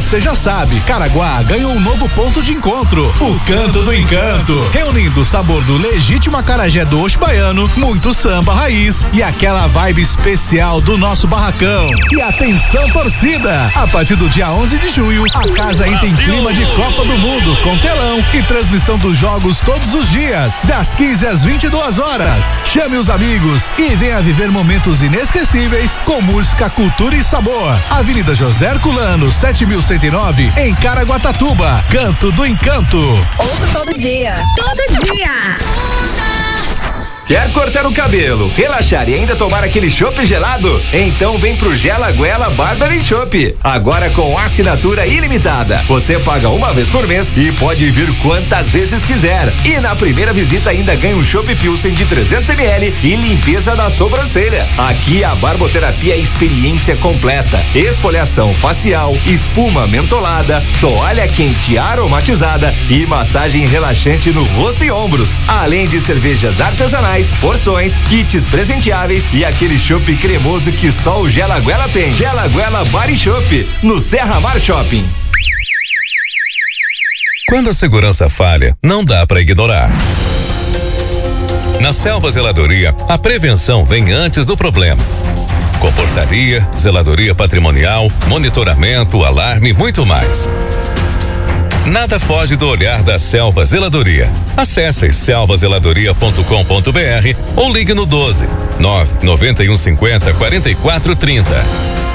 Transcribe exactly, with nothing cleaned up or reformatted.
Você já sabe, Caraguá ganhou um novo ponto de encontro, o Canto do Encanto, reunindo o sabor do legítimo acarajé do Oxo Baiano, muito samba raiz e aquela vibe especial do nosso barracão. E atenção, torcida, a partir do dia onze de junho, a casa entra em clima de Copa do Mundo, com telão e transmissão dos jogos todos os dias, das quinze às vinte e duas horas. Chame os amigos e venha viver momentos inesquecíveis com música, cultura e sabor. Avenida José Herculano, sete mil cento e nove, em Caraguatatuba. Canto do Encanto. Ouça todo dia. Todo dia. Quer cortar o cabelo, relaxar e ainda tomar aquele chopp gelado? Então vem pro Gela Guela Barber e Chopp. Agora com assinatura ilimitada. Você paga uma vez por mês e pode vir quantas vezes quiser. E na primeira visita ainda ganha um Chopp Pilsen de trezentos mililitros e limpeza da sobrancelha. Aqui a barboterapia é experiência completa. Esfoliação facial, espuma mentolada, toalha quente aromatizada e massagem relaxante no rosto e ombros. Além de cervejas artesanais, porções, kits presenteáveis e aquele chopp cremoso que só o Gela Guela tem. Gela Guela Bar e Chopp, no Serra Mar Shopping. Quando a segurança falha, não dá para ignorar. Na Selva Zeladoria, a prevenção vem antes do problema. Com portaria, zeladoria patrimonial, monitoramento, alarme e muito mais. Nada foge do olhar da Selva Zeladoria. Acesse selva zeladoria ponto com ponto br ou ligue no doze, nove, noventa e um, cinquenta, quarenta e quatro, trinta.